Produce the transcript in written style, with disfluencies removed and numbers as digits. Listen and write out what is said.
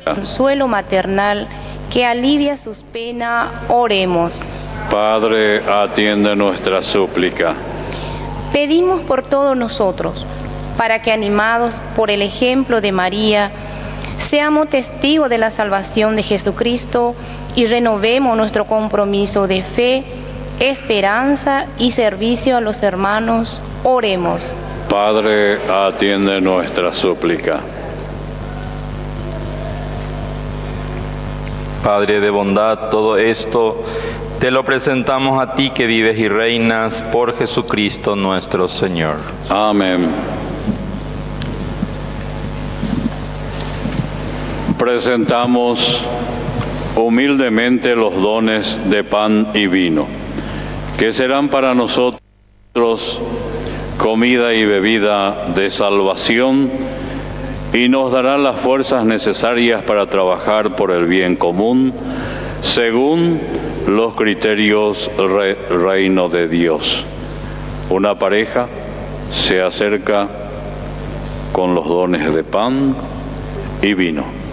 consuelo maternal que alivia sus penas, oremos. Padre, atiende nuestra súplica. Pedimos por todos nosotros, para que animados por el ejemplo de María, seamos testigos de la salvación de Jesucristo y renovemos nuestro compromiso de fe, esperanza y servicio a los hermanos. Oremos. Padre, atiende nuestra súplica. Padre de bondad, todo esto te lo presentamos a ti que vives y reinas por Jesucristo nuestro Señor. Amén. Presentamos humildemente los dones de pan y vino, que serán para nosotros comida y bebida de salvación y nos darán las fuerzas necesarias para trabajar por el bien común, según los criterios del reino de Dios. Una pareja se acerca con los dones de pan y vino.